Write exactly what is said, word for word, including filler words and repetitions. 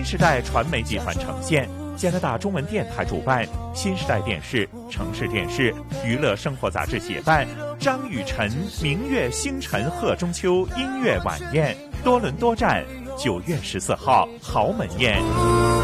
时代传媒集团呈现，加拿大中文电台主办，新时代电视、城市电视、娱乐生活杂志协办，张雨晨明月星辰贺中秋音乐晚宴，多伦多站九月十四号豪门宴。